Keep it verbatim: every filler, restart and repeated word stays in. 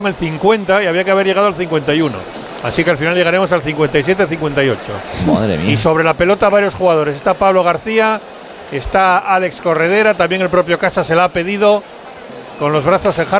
el cincuenta y había que haber llegado al cincuenta y uno. Así que al final llegaremos al cincuenta y siete cincuenta y ocho. Madre mía. Y sobre la pelota varios jugadores. Está Pablo García, está Alex Corredera, también el propio Casas se la ha pedido con los brazos en jarra.